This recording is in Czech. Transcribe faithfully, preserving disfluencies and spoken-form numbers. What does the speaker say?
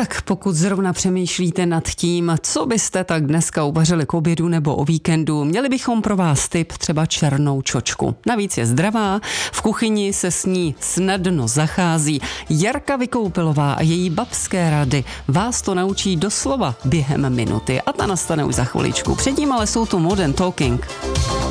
Tak pokud zrovna přemýšlíte nad tím, co byste tak dneska uvařili k obědu nebo o víkendu, měli bychom pro vás tip třeba černou čočku. Navíc je zdravá, v kuchyni se s ní snadno zachází. Jarka Vykoupilová a její babské rady vás to naučí doslova během minuty a ta nastane už za chviličku. Předtím ale jsou tu Modern Talking.